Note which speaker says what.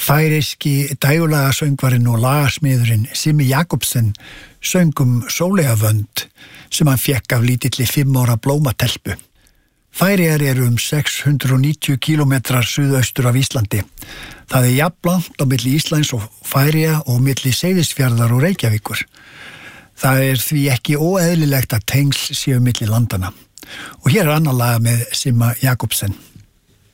Speaker 1: Færiski dægulaga söngvarinn og lagasmiðurinn Simmi Jakobsen söngum Sóleyjarvönd sem hann fékk af lítilli 5 ára blómatelpu. Færeyjar eru 690 kilometrar suðaustur af Íslandi. Það jafnlangt á milli Íslands og Færeyja og milli Seyðisfjarðar og Reykjavíkur. Það því ekki óeðlilegt að tengsl séu milli landana. Og hér annar lag með Simma Jakobsen.